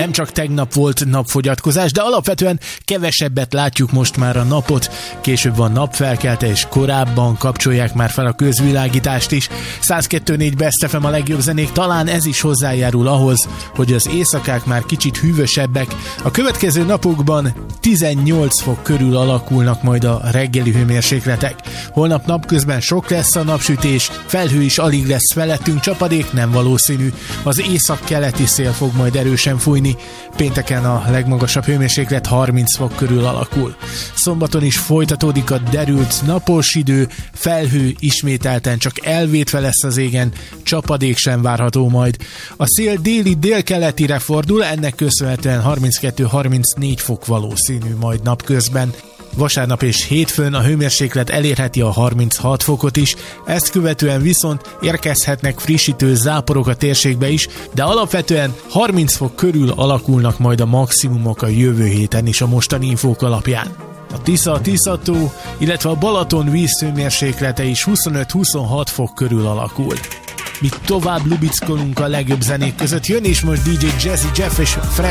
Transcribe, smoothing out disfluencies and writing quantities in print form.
Nem csak tegnap volt napfogyatkozás, de alapvetően kevesebbet látjuk most már a napot. Később van napfelkelte, és korábban kapcsolják már fel a közvilágítást is. 102.4 Best FM a legjobb zenék, talán ez is hozzájárul ahhoz, hogy az éjszakák már kicsit hűvösebbek. A következő napokban 18 fok körül alakulnak majd a reggeli hőmérsékletek. Holnap napközben sok lesz a napsütés, felhő is alig lesz felettünk, csapadék nem valószínű. Az északkeleti szél fog majd erősen fújni. Pénteken a legmagasabb hőmérséklet 30 fok körül alakul. Szombaton is folytatódik a derült napos idő, felhő ismételten csak elvétve lesz az égen, csapadék sem várható majd. A szél déli-délkeletire fordul, ennek köszönhetően 32-34 fok valószínű majd napközben. Vasárnap és hétfőn a hőmérséklet elérheti a 36 fokot is, ezt követően viszont érkezhetnek frissítő záporok a térségbe is, de alapvetően 30 fok körül alakulnak majd a maximumok a jövő héten is a mostani infók alapján. A Tisza-Tiszató, illetve a Balaton vízhőmérséklete is 25-26 fok körül alakul. Mi tovább lubickolunk a legjobb zenék között, jön is most DJ Jazzy Jeff és Fred